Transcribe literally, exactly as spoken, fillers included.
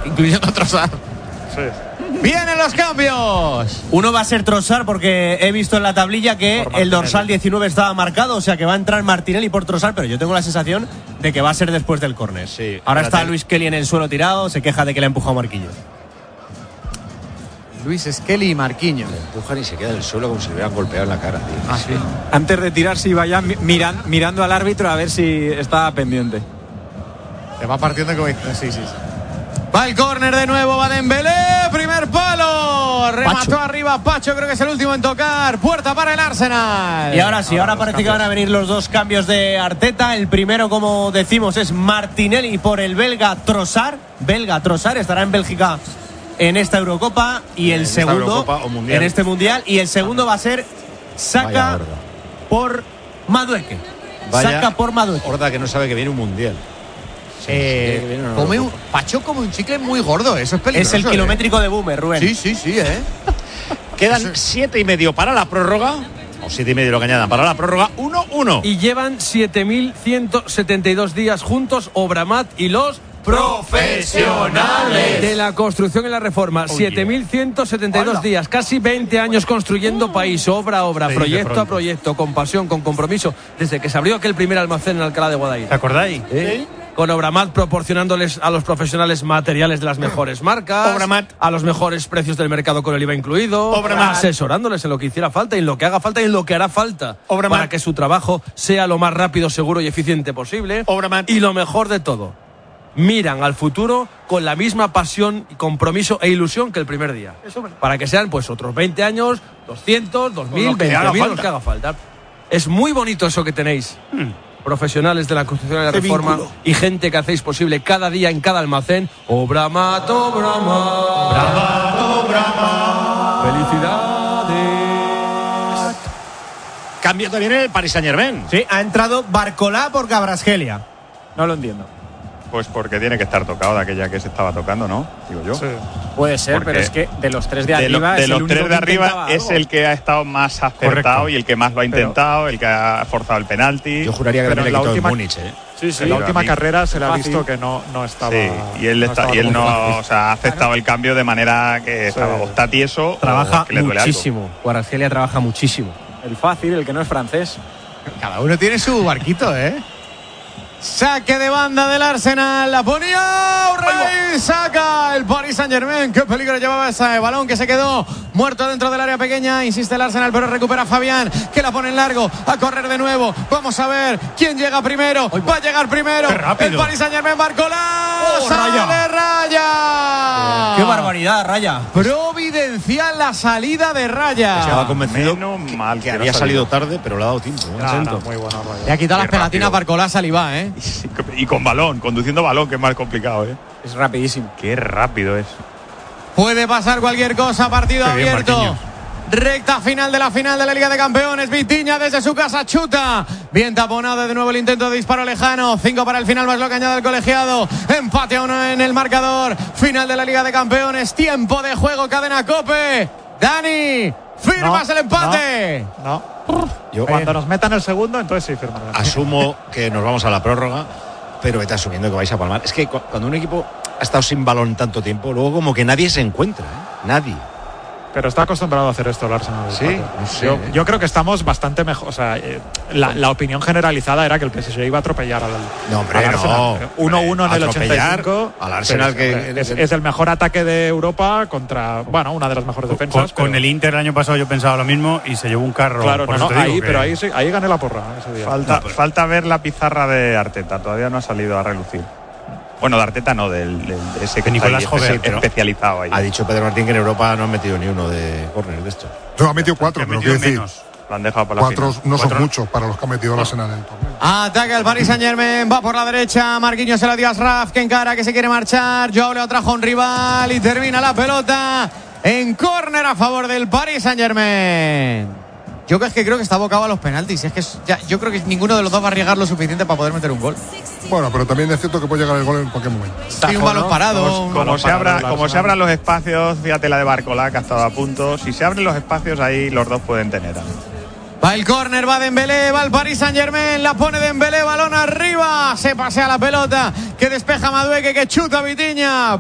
incluyendo a Trossard. Sí. ¡Vienen los cambios! Uno va a ser Trossard porque he visto en la tablilla que el dorsal diecinueve estaba marcado, o sea que va a entrar Martinelli por Trossard, pero yo tengo la sensación de que va a ser después del córner. Sí, ahora espérate. está Luis Kelly en el suelo tirado, se queja de que le ha empujado Marquinhos. Luis Skelly y Marquinhos. Le empujan y se queda en el suelo como si le hubieran golpeado en la cara, tío. Ah, sí. Antes de tirarse iba ya miran, mirando al árbitro a ver si estaba pendiente. Se va partiendo como... Sí, sí, sí. Va el córner de nuevo, va Dembélé, primer palo, remató Pacho. arriba Pacho, creo que es el último en tocar, puerta para el Arsenal. Y ahora sí, ahora, ahora parece cambios. que van a venir los dos cambios de Arteta. El primero, como decimos, es Martinelli por el belga Trossard. Belga Trossard estará en Bélgica en esta Eurocopa y el segundo en este mundial. Y el segundo va a ser Saka por Madueke. Saka por Madueke. Horda que no sabe que viene un mundial. Sí, eh, come un, Pacho come un chicle muy gordo, eso es peligroso. Es el kilométrico eh. de Boomer, Rubén. Sí, sí, sí, ¿eh? Quedan siete y medio para la prórroga. O siete y medio lo que añadan para la prórroga. uno uno. Y llevan siete mil ciento setenta y dos días juntos Obramat y los profesionales de la construcción y la reforma. siete mil ciento setenta y dos días, casi veinte años construyendo país, obra a obra, proyecto a proyecto, con pasión, con compromiso, desde que se abrió aquel primer almacén en Alcalá de Guadaira. ¿Te acordáis? ¿Eh? Con Obramat proporcionándoles a los profesionales materiales de las mejores marcas, Obramat. a los mejores precios del mercado con el I V A incluido, Obramat. asesorándoles en lo que hiciera falta y en lo que haga falta y en lo que hará falta Obramat. para que su trabajo sea lo más rápido, seguro y eficiente posible. Obramat. Y lo mejor de todo, miran al futuro con la misma pasión, compromiso e ilusión que el primer día. Para que sean pues otros veinte años, doscientos, dos mil, veinte mil, los que haga falta. Es muy bonito eso que tenéis. Hmm. Profesionales de la construcción y la reforma vínculo. Y gente que hacéis posible cada día en cada almacén. Obramat, Obramat. Obramat, Obramat. Felicidades. Cambio también en el Paris Saint-Germain. Sí, ha entrado Barcolá por Kvaratskhelia. No lo entiendo. Pues porque tiene que estar tocado de aquella que se estaba tocando, ¿no? Digo yo. Sí. Puede ser, porque pero es que de los tres de de arriba lo, de es los el tres de arriba es algo. el que ha estado más acertado. Correcto. Y el que más lo ha intentado, pero el que ha forzado el penalti. Yo juraría que pero también le quitó última... el Múnich, ¿eh? Sí, sí. En la última carrera se le ha visto que no, no estaba. Sí, y él, no, está, estaba y él no fácil. o sea, ha aceptado el cambio de manera que Sí. estaba, o está tieso Trabaja o que le duele muchísimo. Kvaratskhelia trabaja muchísimo. El fácil, el que no es francés. Cada uno tiene su barquito, ¿eh? Saque de banda del Arsenal, la ponía Rey, saca el Paris Saint-Germain. Qué peligro llevaba ese balón que se quedó muerto dentro del área pequeña. Insiste el Arsenal, pero recupera Fabián, que la pone en largo, a correr de nuevo. Vamos a ver quién llega primero. Va a llegar primero el Paris Saint-Germain. Barcolá, oh, sale Raya. Raya. Qué barbaridad, Raya. Providencial la salida de Raya. Estaba convencido Menos mal que que no había ha salido salido. tarde, pero le ha dado tiempo. ¿eh? Ah, no, muy bueno, Raya. Le ha quitado Qué las pelatinas rápido. Barcolá, Salivá, ¿eh? Y con balón, conduciendo balón, que es más complicado, ¿eh? Es rapidísimo. Qué rápido es. Puede pasar cualquier cosa, partido Qué bien, abierto. Marquinhos. Recta final de la final de la Liga de Campeones. Vitinha desde su casa chuta. Bien taponado de nuevo el intento de disparo lejano. Cinco para el final, más lo que añade el colegiado. Empate a uno en el marcador. Final de la Liga de Campeones. Tiempo de juego, cadena COPE. Dani, firmas No, el empate. No. Yo Cuando nos metan el segundo, entonces sí firman. asumo que nos vamos a la prórroga, pero vete asumiendo que vais a palmar. Es que cu- cuando un equipo ha estado sin balón tanto tiempo, luego como que nadie se encuentra, ¿eh? Nadie. Pero está acostumbrado a hacer esto el Arsenal. Sí, no sé, yo, ¿eh? yo creo que estamos bastante mejor. O sea, eh, la, la opinión generalizada era que el P S G iba a atropellar al, No, hombre, al Arsenal. no. uno uno en el Atropellar ochenta y cinco. al Arsenal, Sí, que- hombre, es, es el mejor ataque de Europa contra, bueno, una de las mejores defensas. Con, con pero- el Inter el año pasado yo pensaba lo mismo y se llevó un carro. Claro, por no, eso no, te digo ahí, que- pero ahí, sí, ahí gané la porra ese día. Falta, No, pero- falta ver la pizarra de Arteta, todavía no ha salido a relucir. Bueno, de Arteta no, del, del de ese que De está Nicolás ahí, Jover, espe- pero- especializado ahí. Ha dicho Pedro Martín que en Europa no han metido ni uno de córner de esto. No, ha metido cuatro, que pero metió quiero decir, menos. Lo han dejado para la cuatro final. no son Cuatro- muchos para los que ha metido el Arsenal en el torneo. Ataca el Paris Saint-Germain, va por la derecha, Marquinhos se la dio a Ashraf, que encara, que se quiere marchar, Joao le atrajo a un rival y termina la pelota en córner a favor del Paris Saint-Germain. Yo es que creo que está abocado a los penaltis, es que es- ya, yo creo que ninguno de los dos va a arriesgar lo suficiente para poder meter un gol. Bueno, pero también es cierto que puede llegar el gol en cualquier momento. Tiene un balón parado. Como, un como balón se parado abra, del como se Arsenal. abran los espacios, fíjate la de Barcolá que ha estado a punto. Si se abren los espacios, ahí los dos pueden tener. Va el córner, va Dembélé, va el Paris Saint-Germain, la pone Dembélé, balón arriba, se pasea la pelota, que despeja Madueke, que chuta Vitinha.